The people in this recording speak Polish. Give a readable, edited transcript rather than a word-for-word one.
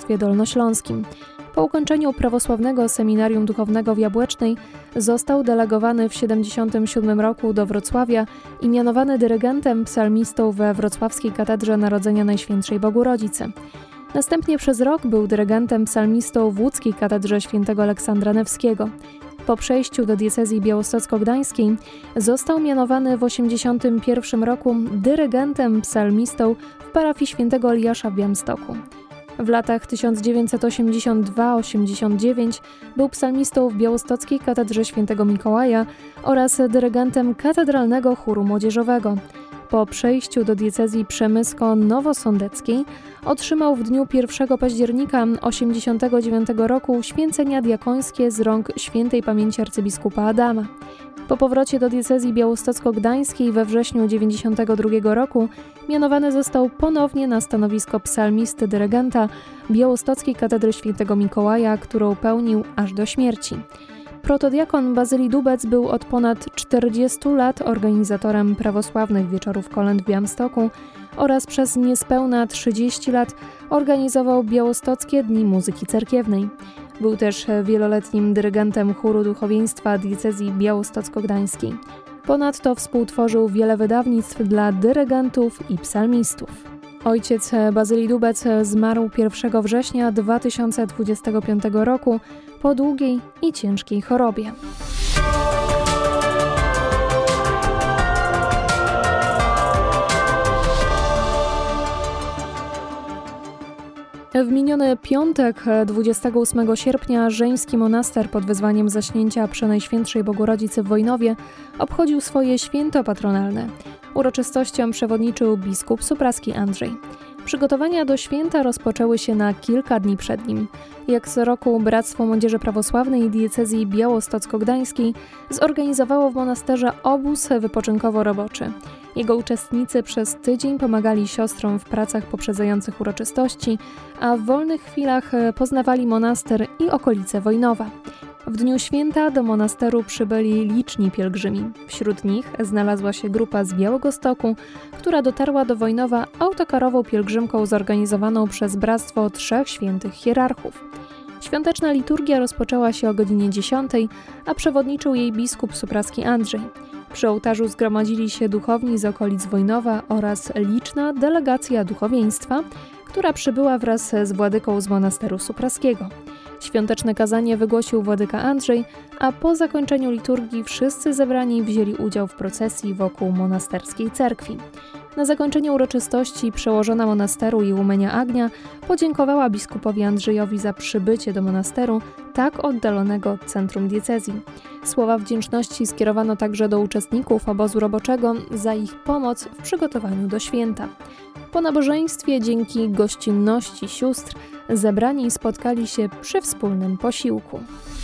województwie dolnośląskim. Po ukończeniu prawosławnego seminarium duchownego w Jabłecznej został delegowany w 1977 roku do Wrocławia i mianowany dyrygentem psalmistą we Wrocławskiej Katedrze Narodzenia Najświętszej Bogu Rodzicy. Następnie przez rok był dyrygentem psalmistą w łódzkiej Katedrze Świętego Aleksandra Newskiego. Po przejściu do diecezji białostocko-gdańskiej został mianowany w 1981 roku dyrygentem psalmistą w parafii Świętego Eliasza w Białymstoku. W latach 1982-89 był psalmistą w białostockiej Katedrze Świętego Mikołaja oraz dyrygentem katedralnego chóru młodzieżowego. Po przejściu do diecezji przemysko-nowosądeckiej otrzymał w dniu 1 października 1989 roku święcenia diakońskie z rąk świętej pamięci arcybiskupa Adama. Po powrocie do diecezji białostocko-gdańskiej we wrześniu 1992 roku mianowany został ponownie na stanowisko psalmisty dyrygenta białostockiej Katedry Świętego Mikołaja, którą pełnił aż do śmierci. Protodiakon Bazylii Dubec był od ponad 40 lat organizatorem prawosławnych wieczorów kolęd w Białymstoku oraz przez niespełna 30 lat organizował Białostockie Dni Muzyki Cerkiewnej. Był też wieloletnim dyrygentem chóru duchowieństwa diecezji białostocko-gdańskiej. Ponadto współtworzył wiele wydawnictw dla dyrygentów i psalmistów. Ojciec Bazylii Dubec zmarł 1 września 2025 roku po długiej i ciężkiej chorobie. W miniony piątek, 28 sierpnia, żeński monaster pod wezwaniem Zaśnięcia Przenajświętszej Bogu Rodzicy w Wojnowie obchodził swoje święto patronalne. Uroczystościom przewodniczył biskup supraski Andrzej. Przygotowania do święta rozpoczęły się na kilka dni przed nim. Jak co roku Bractwo Młodzieży Prawosławnej diecezji białostocko-gdańskiej zorganizowało w monasterze obóz wypoczynkowo-roboczy. Jego uczestnicy przez tydzień pomagali siostrom w pracach poprzedzających uroczystości, a w wolnych chwilach poznawali monaster i okolice Wojnowa. W dniu święta do monasteru przybyli liczni pielgrzymi. Wśród nich znalazła się grupa z Białegostoku, która dotarła do Wojnowa autokarową pielgrzymką zorganizowaną przez Bractwo Trzech Świętych Hierarchów. Świąteczna liturgia rozpoczęła się o godzinie 10, a przewodniczył jej biskup supraski Andrzej. Przy ołtarzu zgromadzili się duchowni z okolic Wojnowa oraz liczna delegacja duchowieństwa, która przybyła wraz z władyką z monasteru supraskiego. Świąteczne kazanie wygłosił władyka Andrzej, a po zakończeniu liturgii wszyscy zebrani wzięli udział w procesji wokół monasterskiej cerkwi. Na zakończenie uroczystości przełożona monasteru Jełumenia Agnia podziękowała biskupowi Andrzejowi za przybycie do monasteru tak oddalonego od centrum diecezji. Słowa wdzięczności skierowano także do uczestników obozu roboczego za ich pomoc w przygotowaniu do święta. Po nabożeństwie dzięki gościnności sióstr zebrani spotkali się przy wspólnym posiłku.